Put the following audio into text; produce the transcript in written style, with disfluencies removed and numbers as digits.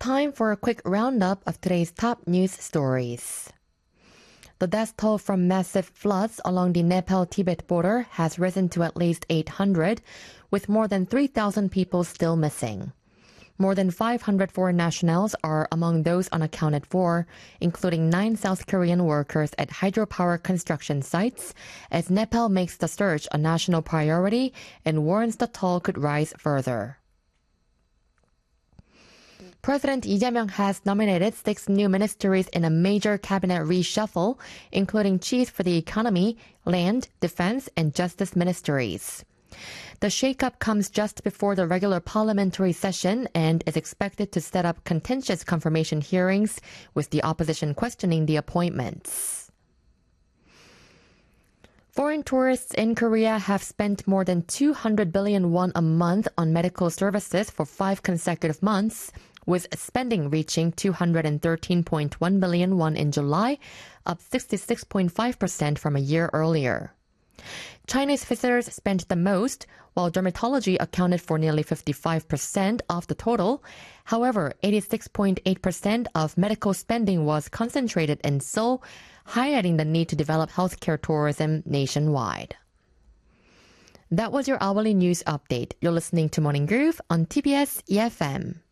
Time for a quick roundup of today's top news stories. The death toll from massive floods along the Nepal-Tibet border has risen to at least 800, with more than 3,000 people still missing. More than 500 foreign nationals are among those unaccounted for, including 9 South Korean workers at hydropower construction sites, as Nepal makes the search a national priority and warns the toll could rise further. President Lee Jae-myung has nominated 6 new ministries in a major cabinet reshuffle, including chiefs for the economy, land, defense, and justice ministries. The shakeup comes just before the regular parliamentary session and is expected to set up contentious confirmation hearings, with the opposition questioning the appointments. Foreign tourists in Korea have spent more than 200 billion won a month on medical services for 5 consecutive months, with spending reaching 213.1 billion won in July, up 66.5% from a year earlier. Chinese visitors spent the most, while dermatology accounted for nearly 55% of the total. However, 86.8% of medical spending was concentrated in Seoul, highlighting the need to develop healthcare tourism nationwide. That was your hourly news update. You're listening to Morning Groove on TBS EFM.